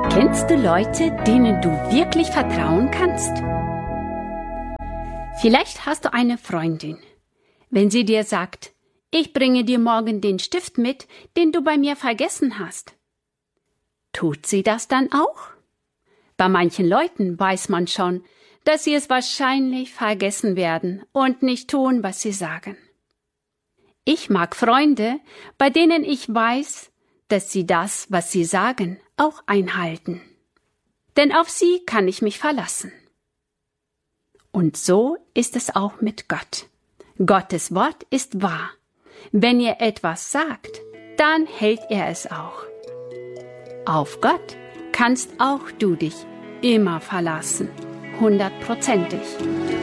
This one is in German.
Kennst du Leute, denen du wirklich vertrauen kannst? Vielleicht hast du eine Freundin. Wenn sie dir sagt, ich bringe dir morgen den Stift mit, den du bei mir vergessen hast. Tut sie das dann auch? Bei manchen Leuten weiß man schon, dass sie es wahrscheinlich vergessen werden und nicht tun, was sie sagen. Ich mag Freunde, bei denen ich weiß, dass sie das, was sie sagen, auch einhalten. Denn auf sie kann ich mich verlassen. Und so ist es auch mit Gott. Gottes Wort ist wahr. Wenn er etwas sagt, dann hält er es auch. Auf Gott kannst auch du dich immer verlassen, 100%.